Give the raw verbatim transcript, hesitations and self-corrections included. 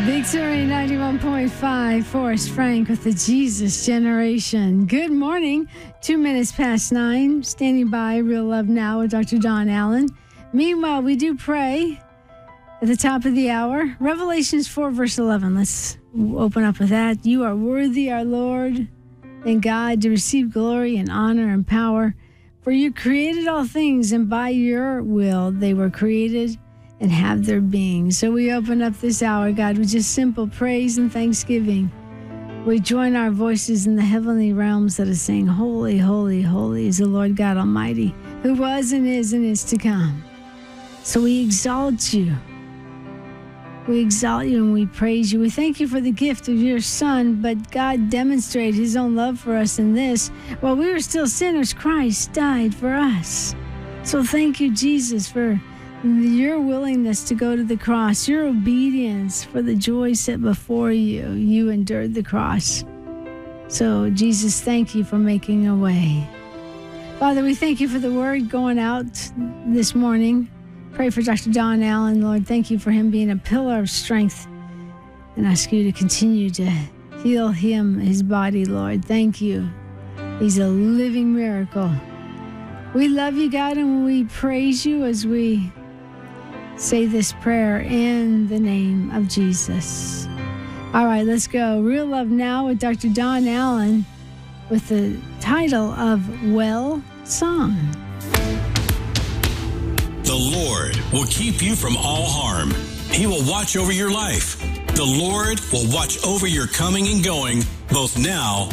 Victory ninety-one point five, Forrest Frank with the Jesus Generation. Good morning. Two minutes past nine. Standing by, Real Love Now with Doctor Don Allen. Meanwhile, we do pray at the top of the hour. Revelations four, verse eleven. Let's open up with that. You are worthy, our Lord and God, to receive glory and honor and power. For you created all things, and by your will they were created and have their being. So we open up this hour, God, with just simple praise and thanksgiving. We join our voices in the heavenly realms that are saying, holy, holy, holy is the Lord God Almighty, who was and is and is to come. So we exalt you. We exalt you and we praise you. We thank you for the gift of your Son, but God demonstrated his own love for us in this. While we were still sinners, Christ died for us. So thank you, Jesus, for your willingness to go to the cross, your obedience for the joy set before you. You endured the cross. So, Jesus, thank you for making a way. Father, we thank you for the word going out this morning. Pray for Doctor Don Allen, Lord. Thank you for him being a pillar of strength. And ask you to continue to heal him, his body, Lord. Thank you. He's a living miracle. We love you, God, and we praise you as we say this prayer in the name of Jesus. All right, let's go. Real Love Now with Doctor Don Allen with the title of Well Sung. The Lord will keep you from all harm. He will watch over your life. The Lord will watch over your coming and going, both now